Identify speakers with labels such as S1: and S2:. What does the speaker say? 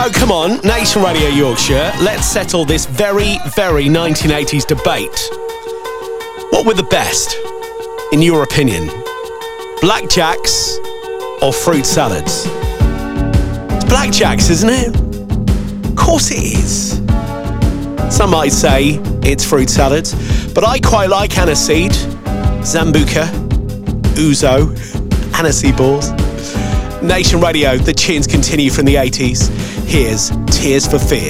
S1: So come on, Nation Radio Yorkshire, let's settle this very, very 1980s debate. What were the best, in your opinion? Blackjacks or fruit salads? It's blackjacks, isn't it? Of course it is. Some might say it's fruit salads, but I quite like aniseed, Zambuca, Ouzo, aniseed balls. Nation Radio, the tunes continue from the 80s. Here's Tears for Fears.